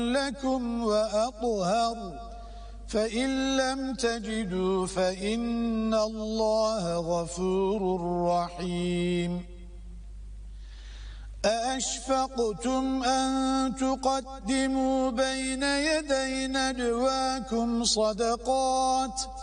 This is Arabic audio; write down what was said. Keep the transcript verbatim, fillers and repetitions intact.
لكم وأطهر فإن لم تجدوا فإن الله غفور رحيم أأشفقتم أن تقدموا بين يدي نجواكم صدقات